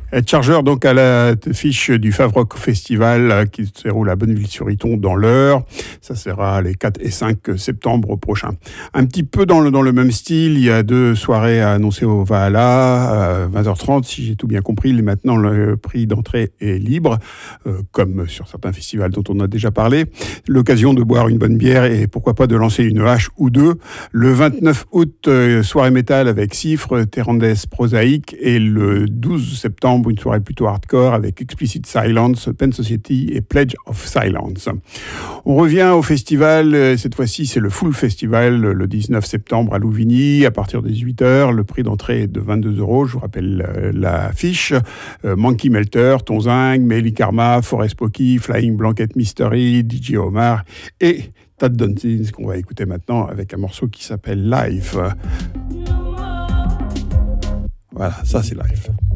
Être chargeur donc à la fiche du Favrock Festival qui se déroule à Bonneville-sur-Iton dans l'Eure. Ça sera les 4 et 5 septembre prochains. Un petit peu dans le même style, il y a 2 soirées à annoncer au Valhalla, à 20h30 si j'ai tout bien compris. Maintenant le prix d'entrée est libre, comme sur certains festivals dont on a déjà parlé. L'occasion de boire une bonne bière et pourquoi pas de lancer une hache ou deux. Le 29 août, soirée métal avec Cifre, Terrandes Prosaïque, et le 12 septembre, une soirée plutôt hardcore avec Explicit Silence, Pen Society et Pledge of Silence. On revient au festival, cette fois-ci c'est le Full Festival, le 19 septembre à Louvigny, à partir de 18h. Le prix d'entrée est de 22 €, je vous rappelle la fiche. Monkey Melter, Tonzing, Melly Karma, Forest Pocky, Flying Blanket Mystery, DJ Omar et Tad Dunsins, qu'on va écouter maintenant avec un morceau qui s'appelle Live. Voilà, ça c'est Live.